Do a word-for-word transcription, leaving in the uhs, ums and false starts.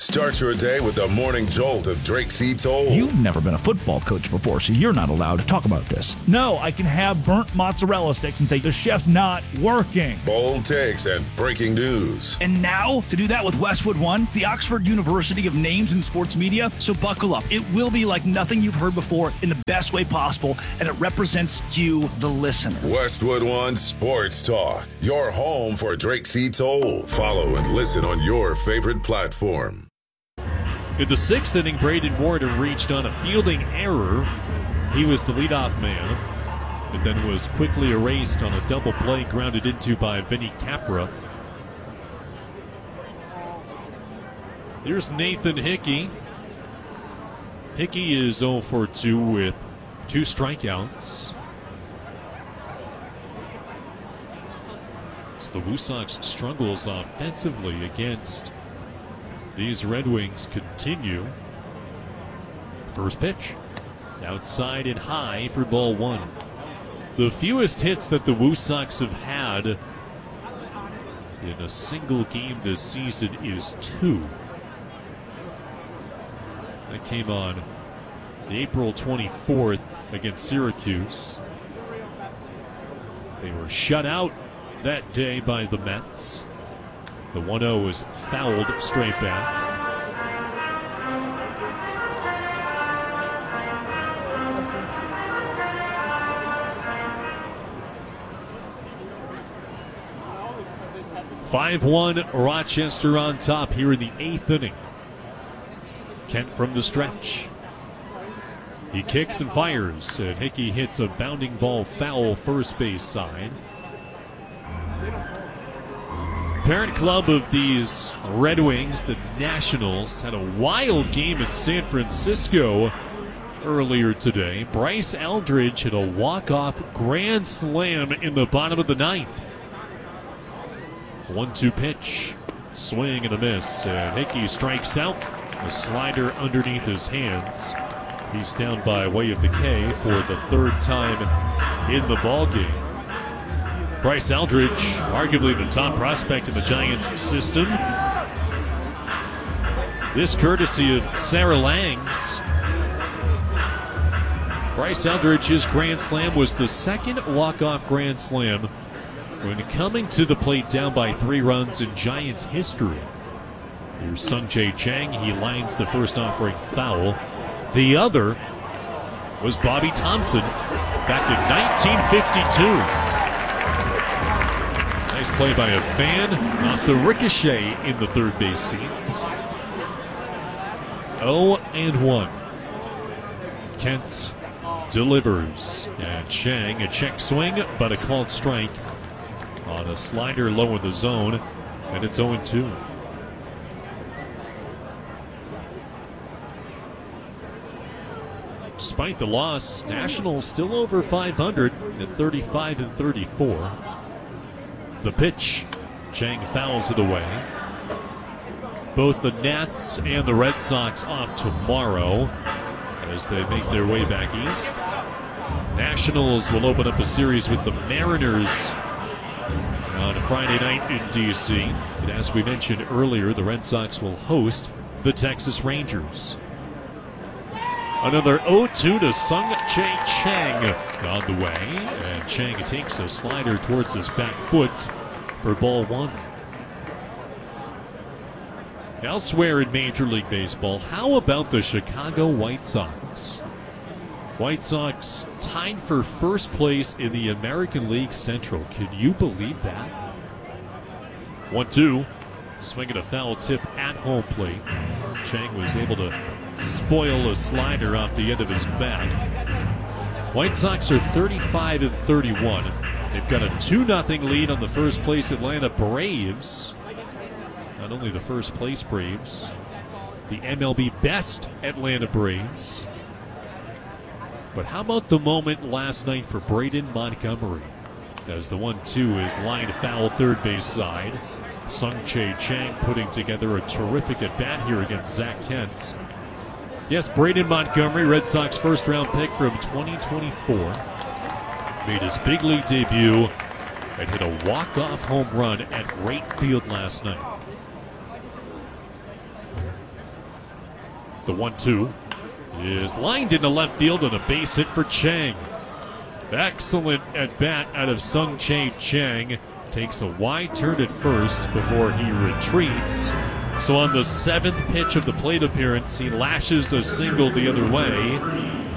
Start your day with the morning jolt of Drake C. Toll. You've never been a football coach before, so you're not allowed to talk about this. No, I can have burnt mozzarella sticks and say the chef's not working. Bold takes and breaking news. And now, to do that with Westwood One, the Oxford University of Names in Sports Media, so buckle up. It will be like nothing you've heard before in the best way possible, and it represents you, the listener. Westwood One Sports Talk, your home for Drake C. Toll. Follow and listen on your favorite platform. In the sixth inning, Braden Warden reached on a fielding error. He was the leadoff man, but then was quickly erased on a double play grounded into by Vinny Capra. Here's Nathan Hickey. Hickey is oh for two with two strikeouts. So the Woo Sox struggles offensively against these Red Wings continue. First pitch. Outside and high for ball one. The fewest hits that the Woo Sox have had in a single game this season is two. That came on April twenty-fourth against Syracuse. They were shut out that day by the Mets. The one oh was fouled straight back. five one Rochester on top here in the eighth inning. Kent from the stretch. He kicks and fires, and Hickey hits a bounding ball foul first base side. Parent club of these Red Wings, the Nationals, had a wild game in San Francisco earlier today. Bryce Eldridge hit a walk-off grand slam in the bottom of the ninth. one two pitch, swing and a miss, and Hickey strikes out. A slider underneath his hands. He's down by way of the K for the third time in the ballgame. Bryce Eldridge, arguably the top prospect in the Giants system. This courtesy of Sarah Langs. Bryce Eldridge, his grand slam was the second walk-off grand slam when coming to the plate down by three runs in Giants history. Here's Sung-Jae Chang. He lines the first offering foul. The other was Bobby Thompson back in nineteen fifty-two. Nice play by a fan off the ricochet in the third base seats. oh and one. Kent delivers. And Chang, a check swing, but a called strike on a slider low in the zone. And it's oh and two. Despite the loss, Nationals still over five hundred at thirty-five and thirty-four. The pitch, Chang fouls it away. Both the Nats and the Red Sox off tomorrow as they make their way back east. Nationals will open up a series with the Mariners on Friday night in D C. And as we mentioned earlier, the Red Sox will host the Texas Rangers. Another oh two to Sung-Jae Chang on the way, and Chang takes a slider towards his back foot for ball one. Elsewhere in Major League Baseball, how about the Chicago White Sox? White Sox tied for first place in the American League Central. Can you believe that? one two, swinging a foul tip at home plate. Chang was able to spoil a slider off the end of his bat. White Sox are thirty-five and thirty-one. They've got a two nothing lead on the first place Atlanta Braves. Not only the first place Braves, the M L B best Atlanta Braves. But how about the moment last night for Braden Montgomery? As the one two is lined foul third base side. Sung-Jae Chang putting together a terrific at bat here against Zach Kent. Yes, Braden Montgomery, Red Sox first round pick from twenty twenty-four. Made his big league debut and hit a walk-off home run at right field last night. The one two is lined into left field on a base hit for Chang. Excellent at bat out of Sung Chae Chang. Takes a wide turn at first before he retreats. So on the seventh pitch of the plate appearance, he lashes a single the other way.